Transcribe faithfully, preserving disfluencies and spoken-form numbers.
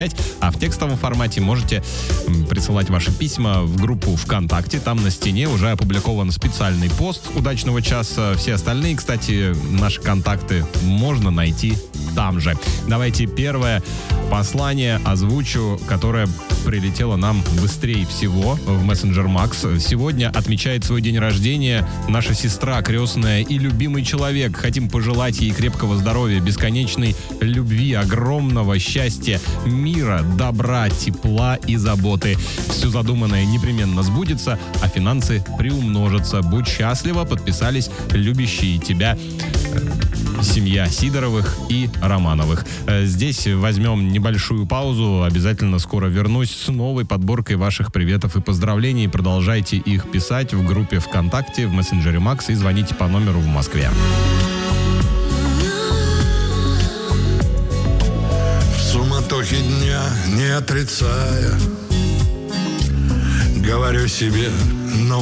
А в текстовом формате можете присылать ваши письма в группу ВКонтакте. Там на стене уже опубликован специальный пост «Удачного часа». Все остальные, кстати, наши контакты можно найти там же. Давайте первое послание озвучу, которое прилетело нам быстрее всего в мессенджер Макс. Сегодня отмечает свой день рождения наша сестра крестная и любимый человек. Хотим пожелать ей крепкого здоровья, бесконечной любви, огромного счастья, мира, добра, тепла и заботы. Все задуманное непременно сбудется, а финансы приумножатся. Будь счастлива, подписались любящие тебя семья Сидоровых и Романовых. Здесь возьмем небольшую паузу. Обязательно скоро вернусь с новой подборкой ваших приветов и поздравлений. Продолжайте их писать в группе ВКонтакте, в мессенджере Макс и звоните по номеру в Москве. В суматохе дня, не отрицая, говорю себе, но